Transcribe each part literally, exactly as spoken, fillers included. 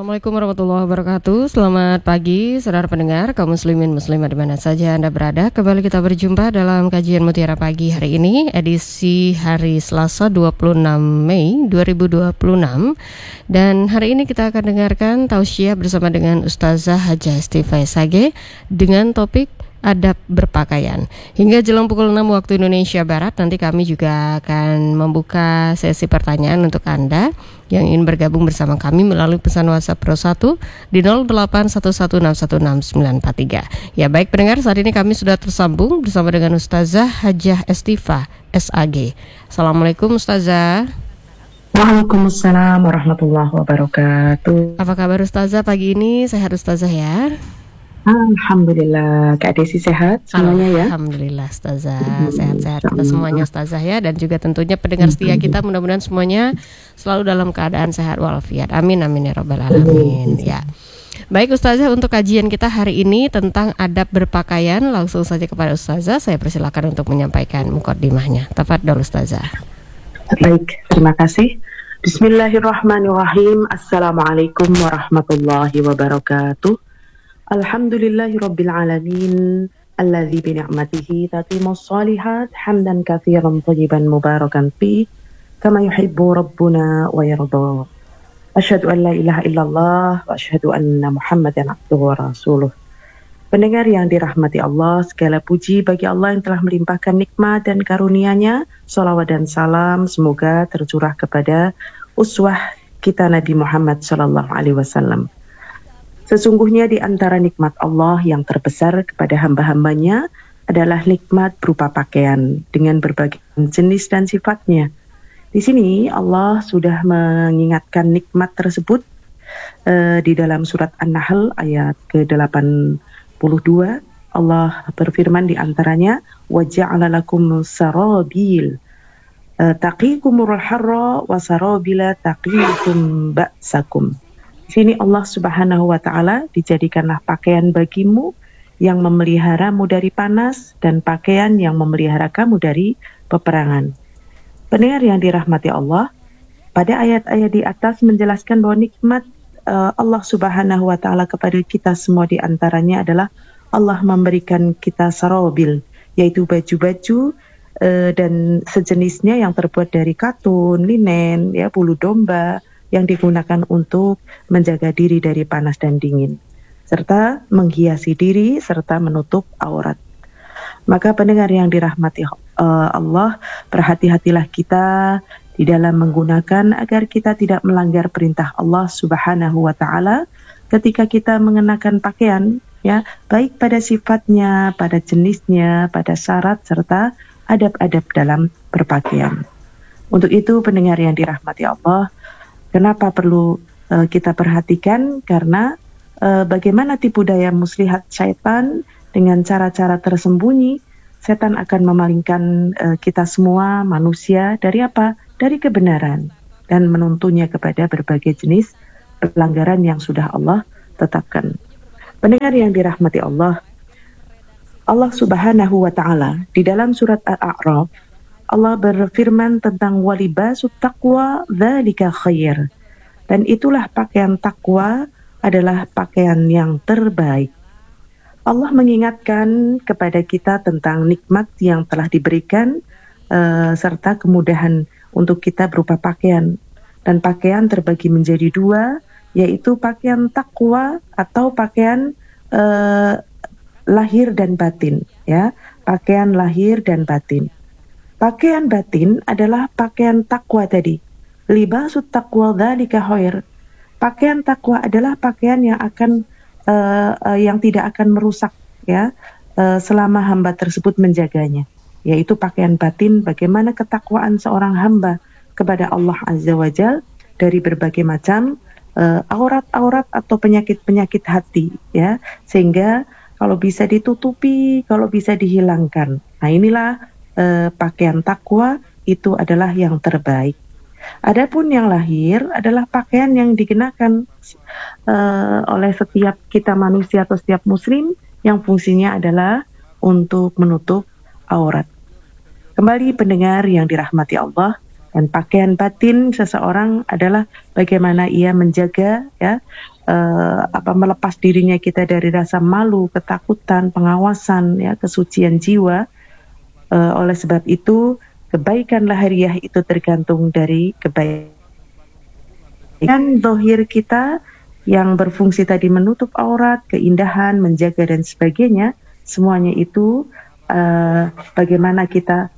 Assalamualaikum warahmatullahi wabarakatuh. Selamat pagi saudara pendengar, kaum muslimin muslimat di mana saja Anda berada. Kembali kita berjumpa dalam kajian Mutiara Pagi hari ini, edisi hari Selasa dua puluh enam Mei dua ribu dua puluh enam. Dan hari ini kita akan dengarkan tausiah bersama dengan Ustazah Hajah Estifa S H dengan topik adab berpakaian. Hingga jelang pukul enam waktu Indonesia Barat, nanti kami juga akan membuka sesi pertanyaan untuk Anda yang ingin bergabung bersama kami melalui pesan WhatsApp Pro satu di nol delapan satu satu enam satu enam sembilan empat tiga. Ya baik pendengar, saat ini kami sudah tersambung bersama dengan Ustazah Hajah Estifa S H. Assalamualaikum Ustazah. Waalaikumsalam warahmatullahi wabarakatuh. Apa kabar Ustazah pagi ini? Sehat Ustazah ya? Alhamdulillah, Kak Desi sehat semuanya ya? Alhamdulillah Ustazah, sehat-sehat kita semuanya Ustazah ya. Dan juga tentunya pendengar setia kita, mudah-mudahan semuanya selalu dalam keadaan sehat walafiat. Amin, amin ya rabbal alamin ya. Baik Ustazah, untuk kajian kita hari ini tentang adab berpakaian, langsung saja kepada Ustazah. Saya persilakan untuk menyampaikan muqaddimahnya. Tafadhol Ustazah. Baik, terima kasih. Bismillahirrahmanirrahim. Assalamualaikum warahmatullahi wabarakatuh. Alhamdulillahi Rabbil Alamin alladzi bi ni'matihi tatimmus shalihat hamdan katsiran thayyiban mubarakan fi kama yuhibbu rabbuna wa yarda. Asyhadu an la ilaha illallah wa asyhadu anna Muhammadan abduhu wa rasuluh. Pendengar yang dirahmati Allah, segala puji bagi Allah yang telah melimpahkan nikmat dan karunia-Nya. Shalawat dan salam semoga tercurah kepada uswah kita Nabi Muhammad sallallahu alaihi wasallam. Sesungguhnya di antara nikmat Allah yang terbesar kepada hamba-hambanya adalah nikmat berupa pakaian dengan berbagai jenis dan sifatnya. Di sini Allah sudah mengingatkan nikmat tersebut uh, di dalam surat An-Nahl ayat ke delapan puluh dua. Allah berfirman di antaranya, وَجَعَلَ لَكُمْ سَرَابِيلَ تَقِيكُمُ الْحَرَّ وَسَرَابِيلَ تَقِيكُمْ بَأْسَكُمْ. Di sini Allah Subhanahu wa Ta'ala, dijadikanlah pakaian bagimu yang memeliharamu dari panas dan pakaian yang memelihara kamu dari peperangan. Pendengar yang dirahmati Allah, pada ayat-ayat di atas menjelaskan bahwa nikmat uh, Allah Subhanahu wa Ta'ala kepada kita semua di antaranya adalah Allah memberikan kita sarabil, yaitu baju-baju uh, dan sejenisnya yang terbuat dari katun, linen, ya, bulu domba, yang digunakan untuk menjaga diri dari panas dan dingin, serta menghiasi diri, serta menutup aurat. Maka pendengar yang dirahmati uh, Allah, berhati-hatilah kita di dalam menggunakan agar kita tidak melanggar perintah Allah Subhanahu wa Ta'ala ketika kita mengenakan pakaian, ya, baik pada sifatnya, pada jenisnya, pada syarat, serta adab-adab dalam berpakaian. Untuk itu pendengar yang dirahmati Allah, kenapa perlu uh, kita perhatikan? Karena uh, bagaimana tipu daya muslihat syaitan dengan cara-cara tersembunyi, setan akan memalingkan uh, kita semua manusia dari apa? Dari kebenaran dan menuntunnya kepada berbagai jenis pelanggaran yang sudah Allah tetapkan. Pendengar yang dirahmati Allah, Allah Subhanahu wa Ta'ala di dalam surat Al-A'raf, Allah berfirman tentang walibasut taqwa dzalika khair. Dan itulah pakaian takwa adalah pakaian yang terbaik. Allah mengingatkan kepada kita tentang nikmat yang telah diberikan uh, serta kemudahan untuk kita berupa pakaian. Dan pakaian terbagi menjadi dua, yaitu pakaian takwa atau pakaian uh, lahir dan batin, ya, pakaian lahir dan batin. Pakaian batin adalah pakaian takwa tadi. Libasut taqwa dzalika khair. Pakaian takwa adalah pakaian yang akan uh, uh, yang tidak akan merusak, ya, uh, selama hamba tersebut menjaganya. Yaitu pakaian batin, bagaimana ketakwaan seorang hamba kepada Allah Azza wa Jalla dari berbagai macam uh, aurat-aurat atau penyakit-penyakit hati, ya, sehingga kalau bisa ditutupi, kalau bisa dihilangkan. Nah inilah Uh, pakaian takwa, itu adalah yang terbaik. Adapun yang lahir adalah pakaian yang dikenakan uh, oleh setiap kita manusia atau setiap muslim yang fungsinya adalah untuk menutup aurat. Kembali pendengar yang dirahmati Allah, dan pakaian batin seseorang adalah bagaimana ia menjaga, ya, uh, apa melepas dirinya kita dari rasa malu, ketakutan, pengawasan, ya, kesucian jiwa. Uh, oleh sebab itu, kebaikan lahiriah itu tergantung dari kebaikan zahir kita yang berfungsi tadi menutup aurat, keindahan, menjaga dan sebagainya. Semuanya itu uh, bagaimana kita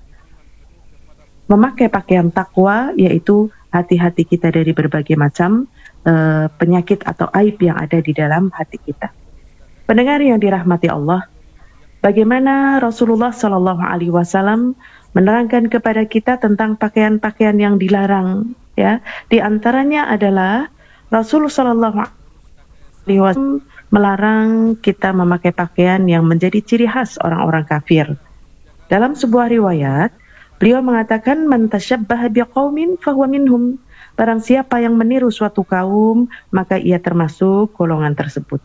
memakai pakaian takwa, yaitu hati-hati kita dari berbagai macam uh, penyakit atau aib yang ada di dalam hati kita. Pendengar yang dirahmati Allah, bagaimana Rasulullah Shallallahu Alaihi Wasallam menerangkan kepada kita tentang pakaian-pakaian yang dilarang. Ya, di antaranya adalah Rasulullah Shallallahu Alaihi Wasallam melarang kita memakai pakaian yang menjadi ciri khas orang-orang kafir. Dalam sebuah riwayat, beliau mengatakan, "Man tashabbaha biqaumin fahuwa minhum." Barang siapa yang meniru suatu kaum, maka ia termasuk golongan tersebut.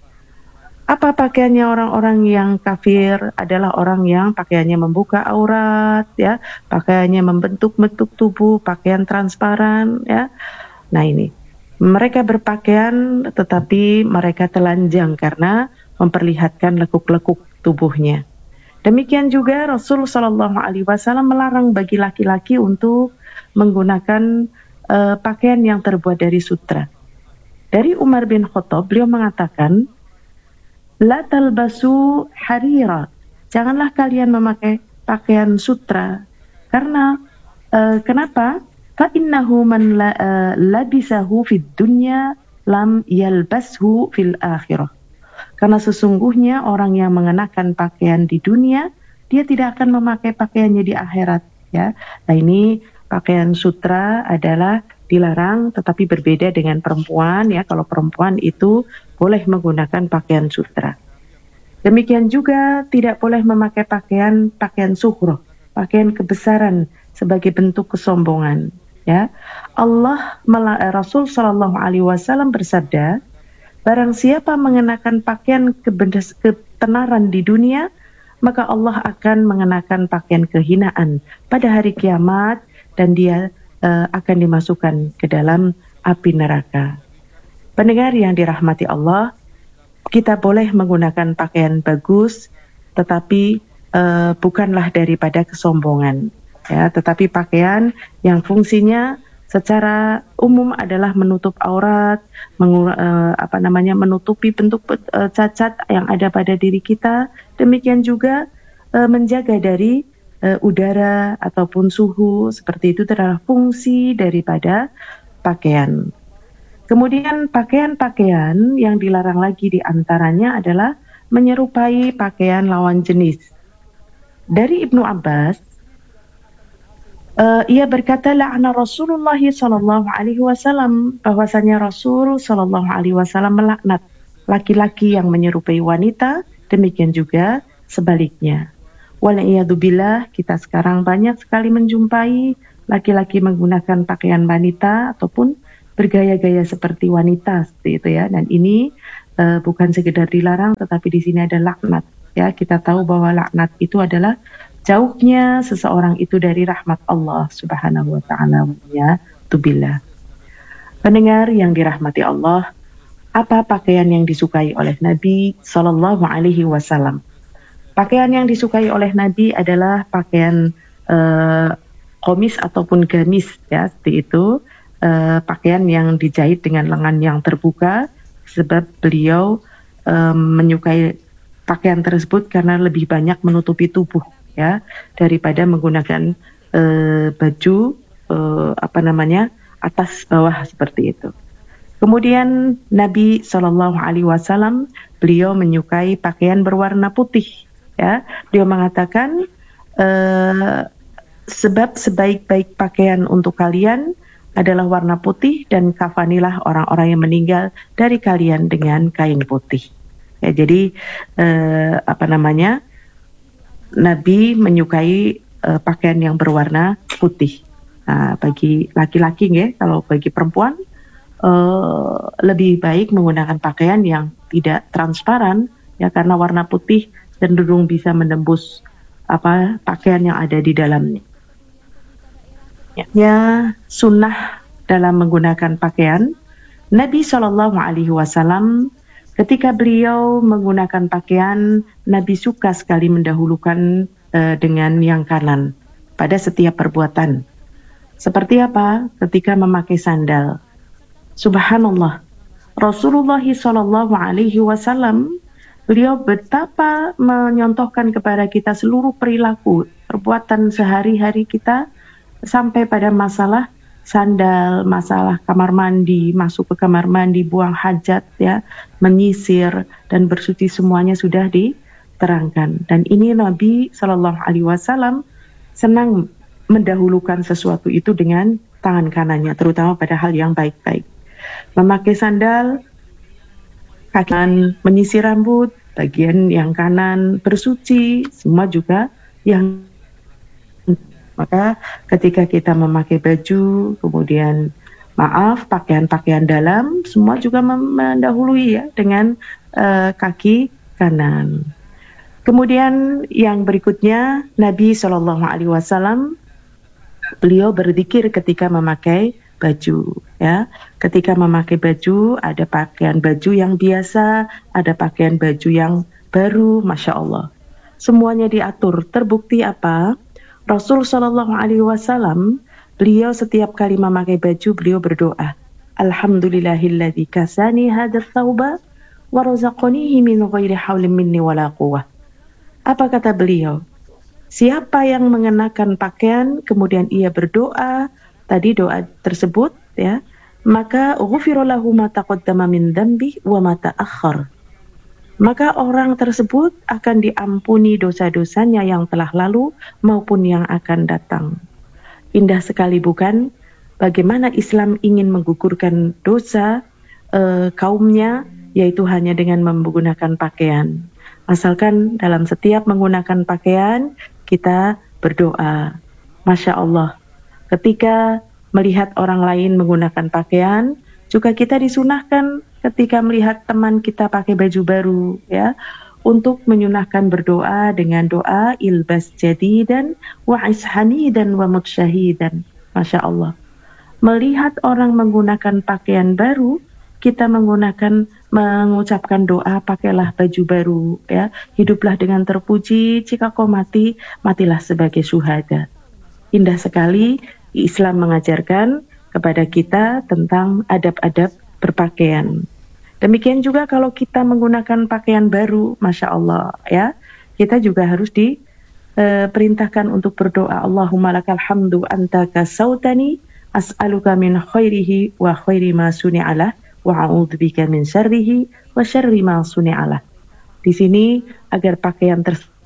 Apa pakaiannya orang-orang yang kafir? Adalah orang yang pakaiannya membuka aurat, ya, pakaiannya membentuk-bentuk tubuh, pakaian transparan, ya. Nah ini, mereka berpakaian tetapi mereka telanjang karena memperlihatkan lekuk-lekuk tubuhnya. Demikian juga Rasul Shallallahu Alaihi Wasallam melarang bagi laki-laki untuk menggunakan uh, pakaian yang terbuat dari sutra. Dari Umar bin Khattab, beliau mengatakan, "La talbasu harira." Janganlah kalian memakai pakaian sutra. Karena uh, kenapa? Fa innahu man la, uh, labisahu fid dunya lam yalbashu fil akhirah. Karena sesungguhnya orang yang mengenakan pakaian di dunia, dia tidak akan memakai pakaiannya di akhirat, ya. Nah, ini pakaian sutra adalah dilarang, tetapi berbeda dengan perempuan, ya. Kalau perempuan itu boleh menggunakan pakaian sutra. Demikian juga tidak boleh memakai pakaian pakaian suhroh, pakaian kebesaran sebagai bentuk kesombongan, ya. Allah Rasul Shallallahu Alaihi Wasallam bersabda, barang siapa mengenakan pakaian ketenaran di dunia, maka Allah akan mengenakan pakaian kehinaan pada hari kiamat dan dia uh, akan dimasukkan ke dalam api neraka. Pendengar yang dirahmati Allah, kita boleh menggunakan pakaian bagus, tetapi uh, bukanlah daripada kesombongan, ya, tetapi pakaian yang fungsinya secara umum adalah menutup aurat, mengur, uh, apa namanya, menutupi bentuk uh, cacat yang ada pada diri kita. Demikian juga uh, menjaga dari uh, udara ataupun suhu, seperti itu adalah fungsi daripada pakaian. Kemudian pakaian-pakaian yang dilarang lagi diantaranya adalah menyerupai pakaian lawan jenis. Dari Ibnu Abbas, Uh, ia berkata, la'ana Rasulullah sallallahu alaihi wasallam, bahwasanya Rasul sallallahu alaihi wasallam melaknat laki-laki yang menyerupai wanita, demikian juga sebaliknya. Wala'iyadzubillah, kita sekarang banyak sekali menjumpai laki-laki menggunakan pakaian wanita ataupun bergaya-gaya seperti wanita, seperti itu, ya. Dan ini uh, bukan sekedar dilarang, tetapi di sini ada laknat, ya. Kita tahu bahwa laknat itu adalah jauhnya seseorang itu dari rahmat Allah Subhanahu wa taala, ya, tubillah. Pendengar yang dirahmati Allah, apa pakaian yang disukai oleh Nabi sallallahu alaihi wasallam? Pakaian yang disukai oleh Nabi adalah pakaian uh, komis ataupun gamis, ya, seperti itu, uh, pakaian yang dijahit dengan lengan yang terbuka, sebab beliau uh, menyukai pakaian tersebut karena lebih banyak menutupi tubuh, ya, daripada menggunakan uh, baju uh, apa namanya atas bawah seperti itu. Kemudian Nabi Shallallahu Alaihi Wasallam, beliau menyukai pakaian berwarna putih, ya. Beliau mengatakan, uh, sebab sebaik-baik pakaian untuk kalian adalah warna putih, dan kafanilah orang-orang yang meninggal dari kalian dengan kain putih. Ya, jadi uh, apa namanya? Nabi menyukai uh, pakaian yang berwarna putih. Nah, bagi laki-laki, ya, kalau bagi perempuan uh, lebih baik menggunakan pakaian yang tidak transparan, ya, karena warna putih cenderung bisa menembus apa pakaian yang ada di dalamnya. Ya, ya sunnah dalam menggunakan pakaian, Nabi Shallallahu Alaihi Wasallam ketika beliau menggunakan pakaian, Nabi suka sekali mendahulukan uh, dengan yang kanan pada setiap perbuatan. Seperti apa? Ketika memakai sandal. Subhanallah, Rasulullah Shallallahu Alaihi Wasallam beliau betapa menyontohkan kepada kita seluruh perilaku, perbuatan sehari-hari kita sampai pada masalah sandal, masalah kamar mandi, masuk ke kamar mandi, buang hajat, ya, menyisir dan bersuci, semuanya sudah diterangkan. Dan ini Nabi Shallallahu Alaihi Wasallam senang mendahulukan sesuatu itu dengan tangan kanannya, terutama pada hal yang baik-baik. Memakai sandal, kaki kanan menyisir rambut, bagian yang kanan bersuci, semua juga yang. Maka ketika kita memakai baju, kemudian maaf, pakaian-pakaian dalam, semua juga mendahului ya dengan uh, kaki kanan. Kemudian yang berikutnya, Nabi Shallallahu Alaihi Wasallam beliau berzikir ketika memakai baju, ya. Ketika memakai baju, ada pakaian baju yang biasa, ada pakaian baju yang baru, masya Allah. Semuanya diatur. Terbukti apa? Rasul Shallallahu Alaihi Wasallam beliau setiap kali memakai baju beliau berdoa, Alhamdulillahilladzi kasani hadzal thawba wa razaqanihi min ghairi haulin minni wala quwwah. Apa kata beliau? Siapa yang mengenakan pakaian kemudian ia berdoa, tadi doa tersebut, ya, maka ghufira lahu ma taqaddama min dzambi wa ma ta'akhkhar. Maka orang tersebut akan diampuni dosa-dosanya yang telah lalu maupun yang akan datang. Indah sekali bukan? Bagaimana Islam ingin menggugurkan dosa e, kaumnya, yaitu hanya dengan menggunakan pakaian. Asalkan dalam setiap menggunakan pakaian, kita berdoa. Masya Allah, ketika melihat orang lain menggunakan pakaian, juga kita disunahkan ketika melihat teman kita pakai baju baru, ya, untuk menyunahkan berdoa dengan doa ilbas jadidan wa ishanidan wa mutsyahidan. Masya Allah. Melihat orang menggunakan pakaian baru, kita menggunakan mengucapkan doa, pakailah baju baru, ya. Hiduplah dengan terpuji, jika kau mati, matilah sebagai syuhada. Indah sekali Islam mengajarkan kepada kita tentang adab-adab berpakaian. Demikian juga kalau kita menggunakan pakaian baru, Masya Allah, ya, kita juga harus diperintahkan uh, untuk berdoa. Allahumma lakal hamdu anta kasautani as'aluka min khairihi wa khairi ma suni'alah wa a'udzubika min syarrihi wa syarri ma suni'alah. Di sini agar pakaian tersebut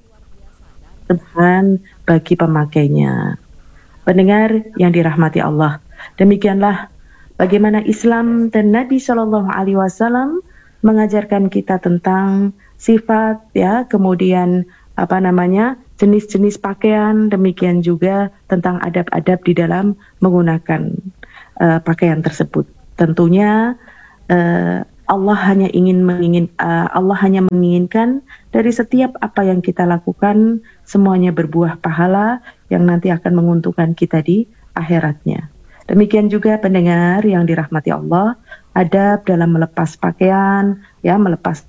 bagi pemakainya. Pendengar yang dirahmati Allah, demikianlah bagaimana Islam dan Nabi Shallallahu Alaihi Wasallam mengajarkan kita tentang sifat, ya, kemudian apa namanya jenis-jenis pakaian, demikian juga tentang adab-adab di dalam menggunakan uh, pakaian tersebut. Tentunya uh, Allah hanya ingin mengingin, uh, Allah hanya menginginkan dari setiap apa yang kita lakukan semuanya berbuah pahala yang nanti akan menguntungkan kita di akhiratnya. Demikian juga pendengar yang dirahmati Allah, adab dalam melepas pakaian, ya, melepas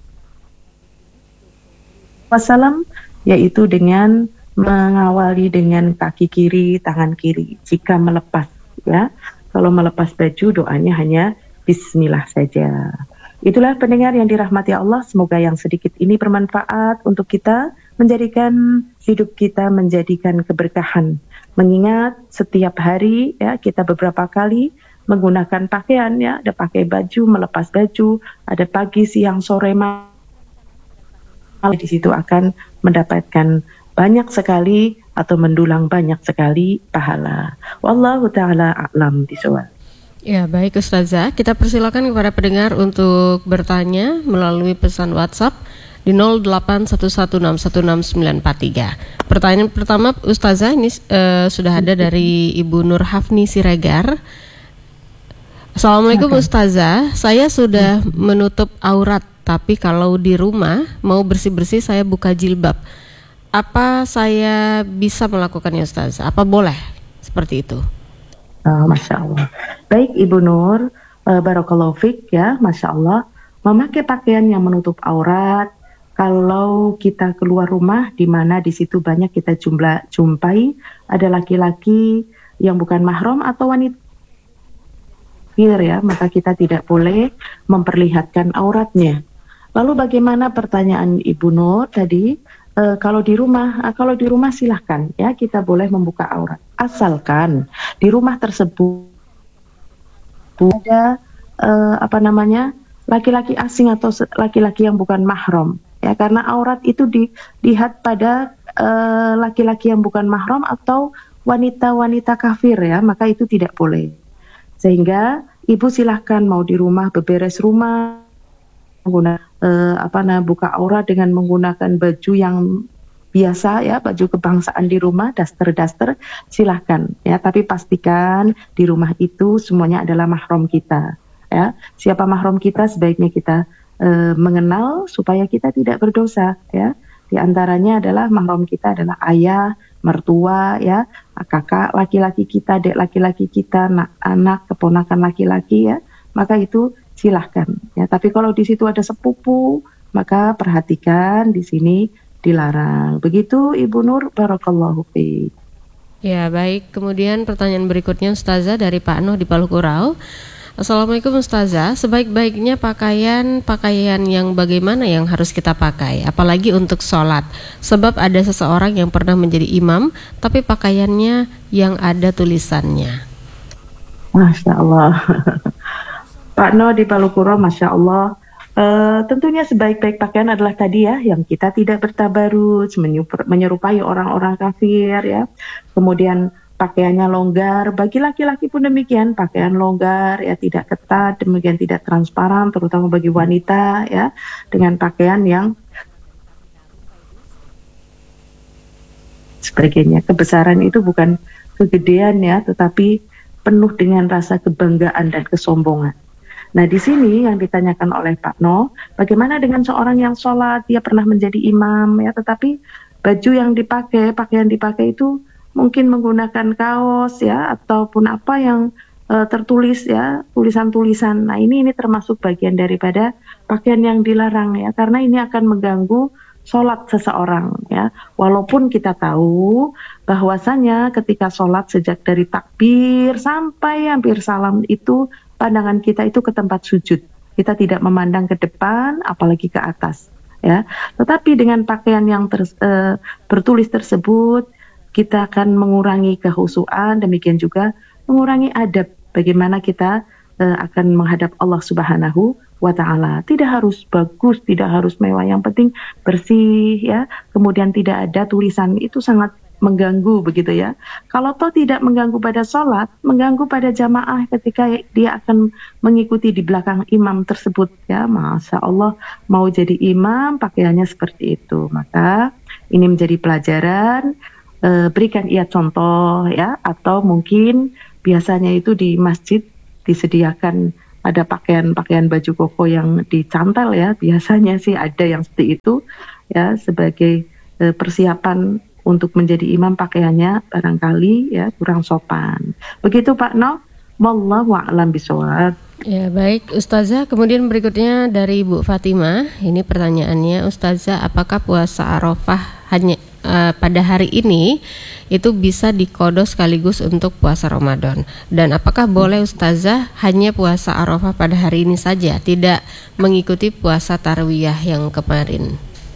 wasalam, yaitu dengan mengawali dengan kaki kiri, tangan kiri jika melepas, ya. Kalau melepas baju doanya hanya bismillah saja. Itulah pendengar yang dirahmati Allah, semoga yang sedikit ini bermanfaat untuk kita, menjadikan hidup kita menjadikan keberkahan. Mengingat setiap hari, ya, kita beberapa kali menggunakan pakaian, ya, ada pakai baju, melepas baju, ada pagi, siang, sore, malam. Di situ akan mendapatkan banyak sekali atau mendulang banyak sekali pahala. Wallahu ta'ala a'lam bishawab. Ya, baik Ustazah, kita persilakan kepada pendengar untuk bertanya melalui pesan WhatsApp di nol delapan satu satu enam satu enam sembilan empat tiga. Pertanyaan pertama Ustazah ini uh, sudah ada dari Ibu Nur Hafni Siregar. Assalamualaikum Ustazah, saya sudah menutup aurat, tapi kalau di rumah mau bersih-bersih saya buka jilbab. Apa saya bisa melakukannya Ustazah? Apa boleh seperti itu? Uh, Masya Allah. Baik Ibu Nur, uh, barakallahu fik ya, Masya Allah, memakai pakaian yang menutup aurat kalau kita keluar rumah di mana di situ banyak kita jumlah, jumpai ada laki-laki yang bukan mahram atau wanita ya, maka kita tidak boleh memperlihatkan auratnya. Lalu bagaimana pertanyaan Ibu Nur tadi? E, kalau di rumah, kalau di rumah silahkan ya, kita boleh membuka aurat. Asalkan di rumah tersebut ada e, apa namanya laki-laki asing atau laki-laki yang bukan mahram. Ya, karena aurat itu dilihat pada uh, laki-laki yang bukan mahram atau wanita-wanita kafir ya, maka itu tidak boleh. Sehingga ibu silahkan mau di rumah beberes rumah, menggunakan uh, apa nah buka aurat dengan menggunakan baju yang biasa ya, baju kebangsaan di rumah, daster-daster, silahkan ya. Tapi pastikan di rumah itu semuanya adalah mahram kita ya. Siapa mahram kita sebaiknya kita E, mengenal supaya kita tidak berdosa ya. Di antaranya adalah mahram kita adalah ayah, mertua ya, kakak laki-laki kita, dek laki-laki kita, anak, anak keponakan laki-laki ya. Maka itu silahkan ya. Tapi kalau di situ ada sepupu, maka perhatikan di sini dilarang. Begitu Ibu Nur, barakallahu fiik. Ya, baik. Kemudian pertanyaan berikutnya Ustazah dari Pak Nuh di Palukurau. Assalamualaikum Ustazah, sebaik-baiknya pakaian pakaian yang bagaimana yang harus kita pakai, apalagi untuk sholat. Sebab ada seseorang yang pernah menjadi imam, tapi pakaiannya yang ada tulisannya. Masya Allah. Pak No di Palukuro, Masya Allah. Uh, tentunya sebaik-baik pakaian adalah tadi ya, yang kita tidak bertabarut, menyerupai orang-orang kafir ya. Kemudian pakaiannya longgar, bagi laki-laki pun demikian, pakaian longgar ya, tidak ketat, demikian tidak transparan, terutama bagi wanita ya, dengan pakaian yang sebagainya. Kebesaran itu bukan kegedean ya, tetapi penuh dengan rasa kebanggaan dan kesombongan. Nah di sini yang ditanyakan oleh Pak No, bagaimana dengan seorang yang sholat, dia pernah menjadi imam ya, tetapi baju yang dipakai, pakaian dipakai itu mungkin menggunakan kaos ya ataupun apa yang uh, tertulis ya, tulisan-tulisan. Nah ini ini termasuk bagian daripada pakaian yang dilarang ya, karena ini akan mengganggu sholat seseorang ya. Walaupun kita tahu bahwasanya ketika sholat sejak dari takbir sampai hampir salam itu pandangan kita itu ke tempat sujud. Kita tidak memandang ke depan apalagi ke atas ya. Tetapi dengan pakaian yang ter, uh, bertulis tersebut kita akan mengurangi kehusuan, demikian juga mengurangi adab bagaimana kita uh, akan menghadap Allah Subhanahu wa Ta'ala. Tidak harus bagus, tidak harus mewah, yang penting bersih ya. Kemudian tidak ada tulisan, itu sangat mengganggu begitu ya. Kalau toh tidak mengganggu pada sholat, mengganggu pada jamaah ketika dia akan mengikuti di belakang imam tersebut ya. Masya Allah, mau jadi imam pakaiannya seperti itu. Maka ini menjadi pelajaran. E, berikan ia contoh ya, atau mungkin biasanya itu di masjid disediakan ada pakaian-pakaian baju koko yang dicantel ya, biasanya sih ada yang seperti itu ya, sebagai e, persiapan untuk menjadi imam pakaiannya barangkali ya kurang sopan. Begitu Pak No, wallahu a'lam bishawab. Ya baik Ustazah, kemudian berikutnya dari Bu Fatimah. Ini pertanyaannya, Ustazah, apakah puasa Arafah hanya uh, pada hari ini itu bisa dikodo sekaligus untuk puasa Ramadan? Dan apakah boleh Ustazah hanya puasa Arafah pada hari ini saja, tidak mengikuti puasa Tarwiyah yang kemarin?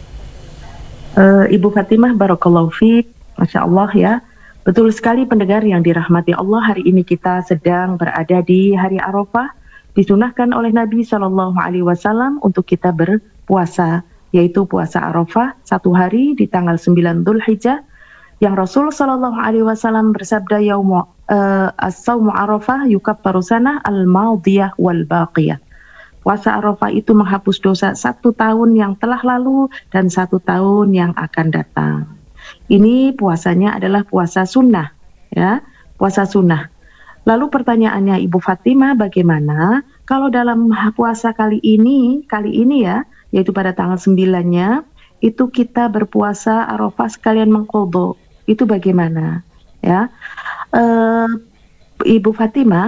Uh, Ibu Fatimah, barakallahu fiik, Masya Allah ya. Betul sekali pendengar yang dirahmati Allah, hari ini kita sedang berada di hari Arafah. Disunahkan oleh Nabi Shallallahu Alaihi Wasallam untuk kita berpuasa, yaitu puasa Arafah satu hari di tanggal sembilan Dzulhijjah, yang Rasul Shallallahu Alaihi Wasallam bersabda, yaumu uh, as-saumu Arafah yukaffaru sanah al-madiyah wal baqiyah. Puasa Arafah itu menghapus dosa satu tahun yang telah lalu dan satu tahun yang akan datang. Ini puasanya adalah puasa sunnah, ya, puasa sunnah. Lalu pertanyaannya Ibu Fatimah, bagaimana kalau dalam puasa kali ini, kali ini ya, yaitu pada tanggal sembilannya, itu kita berpuasa Arafah sekalian mengqadha, itu bagaimana? Ya, e, Ibu Fatimah,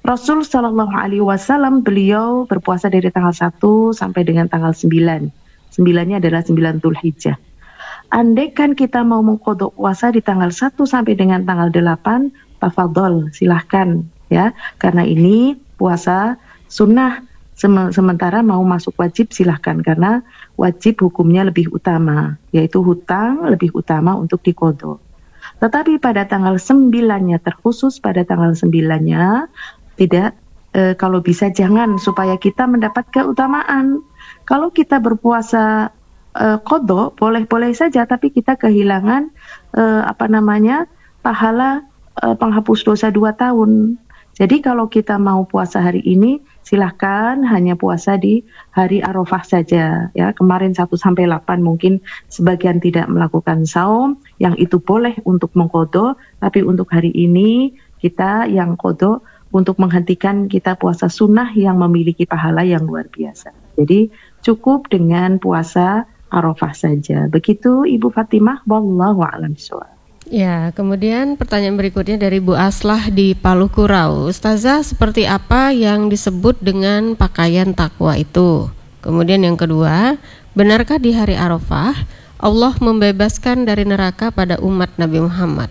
Rasul Shallallahu Alaihi Wasallam beliau berpuasa dari tanggal satu sampai dengan tanggal sembilan. Sembilannya adalah sembilan Dzulhijjah. Andaikan kita mau mengqadha puasa di tanggal satu sampai dengan tanggal delapan, tafadhol, silahkan ya. Karena ini puasa sunnah, sementara mau masuk wajib silahkan, karena wajib hukumnya lebih utama, yaitu hutang lebih utama untuk diqadha. Tetapi pada tanggal sembilannya, terkhusus pada tanggal sembilannya, tidak, e, kalau bisa jangan, supaya kita mendapat keutamaan. Kalau kita berpuasa e, qadha, boleh-boleh saja, tapi kita kehilangan e, apa namanya pahala e, penghapus dosa dua tahun. Jadi kalau kita mau puasa hari ini, silahkan hanya puasa di hari Arafah saja. Ya, kemarin satu sampai delapan mungkin sebagian tidak melakukan saum, yang itu boleh untuk mengqadha, tapi untuk hari ini kita yang qadha untuk menghentikan kita puasa sunnah yang memiliki pahala yang luar biasa. Jadi cukup dengan puasa Arafah saja. Begitu Ibu Fatimah, wallahu a'lam bishawab. Ya, kemudian pertanyaan berikutnya dari Bu Aslah di Palu Kurau. Ustazah, seperti apa yang disebut dengan pakaian takwa itu? Kemudian yang kedua, benarkah di hari Arafah Allah membebaskan dari neraka pada umat Nabi Muhammad?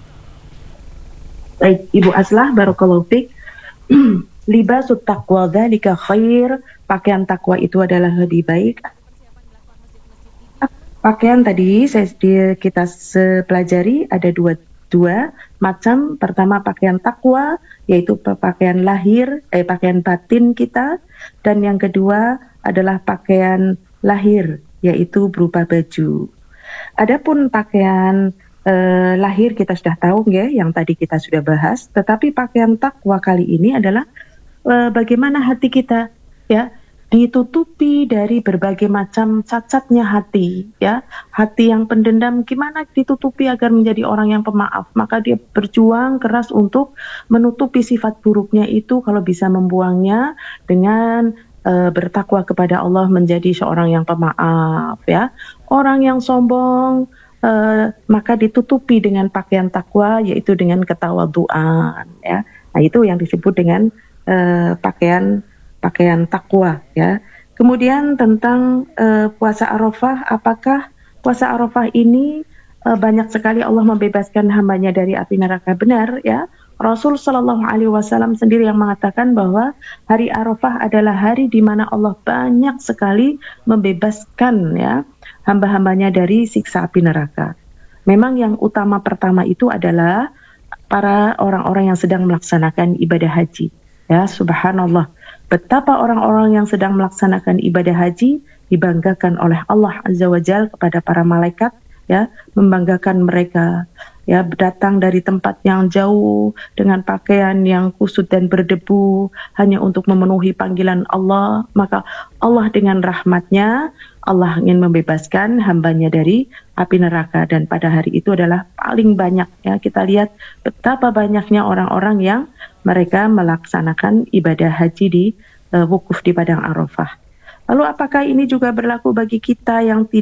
Baik, Ibu Aslah, barakallahu fiik. Libasut taqwa dzalika khair. Pakaian takwa itu adalah lebih baik. Pakaian tadi saya, kita pelajari ada dua, dua macam. Pertama pakaian takwa, yaitu pakaian lahir, eh, pakaian batin kita. Dan yang kedua adalah pakaian lahir, yaitu berupa baju. Adapun pakaian eh, lahir kita sudah tahu ya, yang tadi kita sudah bahas. Tetapi pakaian takwa kali ini adalah eh, bagaimana hati kita, ya, ditutupi dari berbagai macam cacatnya hati, ya. Hati yang pendendam gimana ditutupi agar menjadi orang yang pemaaf? Maka dia berjuang keras untuk menutupi sifat buruknya itu, kalau bisa membuangnya dengan uh, bertakwa kepada Allah, menjadi seorang yang pemaaf, ya. Orang yang sombong uh, maka ditutupi dengan pakaian takwa, yaitu dengan ketawaduan, ya. Nah, itu yang disebut dengan uh, pakaian pakaian takwa, ya. Kemudian tentang uh, puasa Arafah, apakah puasa Arafah ini uh, banyak sekali Allah membebaskan hambanya dari api neraka? Benar, ya. Rasul Shallallahu Alaihi Wasallam sendiri yang mengatakan bahwa hari Arafah adalah hari di mana Allah banyak sekali membebaskan, ya, hamba-hambanya dari siksa api neraka. Memang yang utama pertama itu adalah para orang-orang yang sedang melaksanakan ibadah haji, ya. Subhanallah, betapa orang-orang yang sedang melaksanakan ibadah haji dibanggakan oleh Allah Azza wa Jalla kepada para malaikat, ya, membanggakan mereka, ya, datang dari tempat yang jauh dengan pakaian yang kusut dan berdebu hanya untuk memenuhi panggilan Allah. Maka Allah dengan rahmatnya, Allah ingin membebaskan hambanya dari api neraka, dan pada hari itu adalah paling banyak, ya. Kita lihat betapa banyaknya orang-orang yang mereka melaksanakan ibadah haji di uh, wukuf di padang Arafah. Lalu apakah ini juga berlaku bagi kita yang tidak